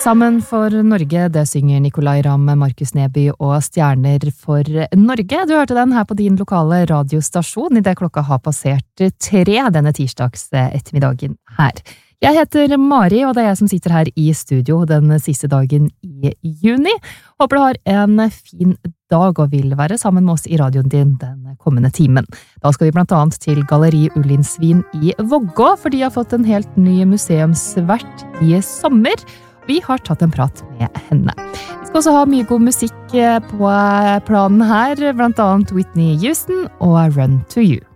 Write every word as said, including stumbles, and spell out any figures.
Sammen for Norge, det synger Nicolai Ramm, Markus Neby og Stjerner for Norge. Du hørte den her på din lokale radiostasjon i det klokka har passert tre denne tirsdags ettermiddagen her. Jeg heter Mari, og det er jeg som sitter her i studio den siste dagen i juni. Håper du har en fin dag og vil være sammen med oss i radioen din den kommende timen. Da skal vi blant annet til Galleri Ullinsvin i Vågå, for de har fått en helt ny museumsvert i sommer. Vi har tatt en prat med henne. Vi skal også ha mye god musikk på planen her, blant annet Whitney Houston og Run to You.